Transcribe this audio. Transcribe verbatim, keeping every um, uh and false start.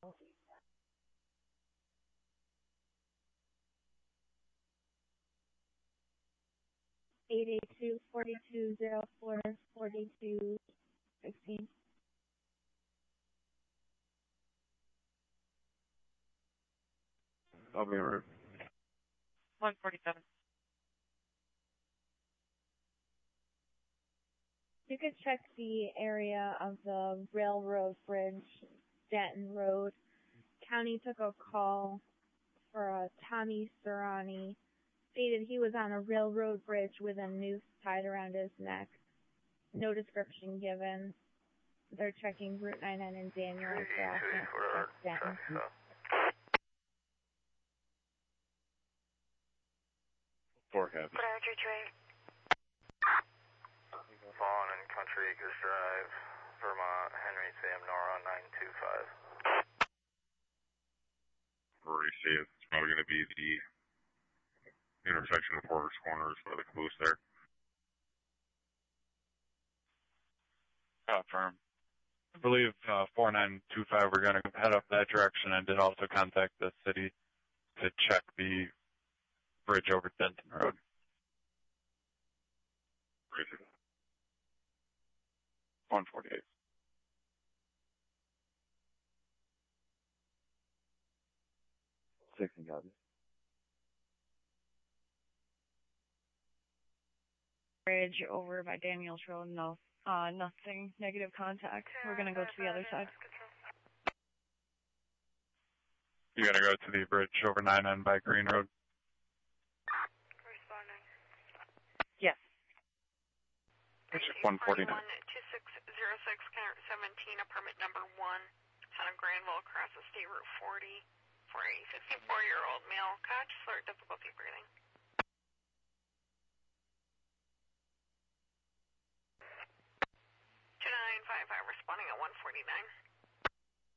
eight eight two, four two zero four, four two one six. I'll be en route. one forty-seven. You could check the area of the railroad bridge, Stanton Road. County took a call for a Tommy Serrani. Stated he was on a railroad bridge with a noose tied around his neck. No description given. They're checking Route ninety-nine and Daniel and Grafton. Stanton. Forecast. Roger, Trey. Vaughn and Country Acres Drive, Vermont, Henry Sam Nora nine two five. Maurice, it's probably going to be the intersection of Porter's Corners by the caboose there. Confirm. I believe uh, four nine two five, we're going to head up that direction. I did also contact the city to check the bridge over Denton Road. Crazy. one forty-eight. Six and copies. Bridge over by Daniels Road, no, uh, nothing, negative contact. We're going to go to the other side. You're going to go to the bridge over ninety-nine by Green Road? Responding. Yes. one forty-nine. two six zero six, seventeen, apartment number one, town of Granville, across the state route forty, for a fifty-four-year-old male, conscious or difficulty breathing.